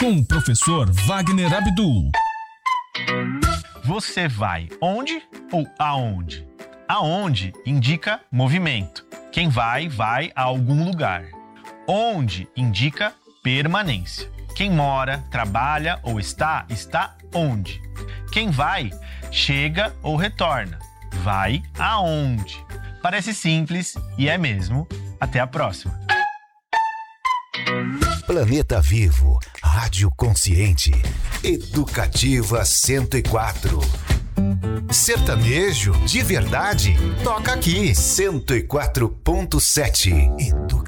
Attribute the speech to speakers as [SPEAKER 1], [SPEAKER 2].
[SPEAKER 1] com o professor Wagner Abdul.
[SPEAKER 2] Você vai onde ou aonde? Aonde indica movimento. Quem vai, vai a algum lugar. Onde indica permanência. Quem mora, trabalha ou está onde. Quem vai, chega ou retorna. Vai aonde. Parece simples e é mesmo. Até a próxima.
[SPEAKER 3] Planeta Vivo, Rádio Consciente, Educativa 104. Sertanejo de verdade, toca aqui, 104.7.